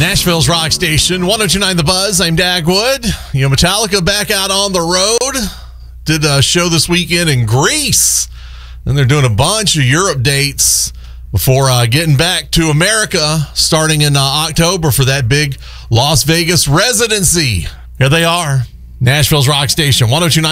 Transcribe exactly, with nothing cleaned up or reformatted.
Nashville's rock station, one oh two point nine The Buzz. I'm Dagwood. You know, Metallica back out on the road. Did a show this weekend in Greece. And they're doing a bunch of Europe dates before uh, getting back to America starting in uh, October for that big Las Vegas residency. Here they are. Nashville's rock station, one oh two point nine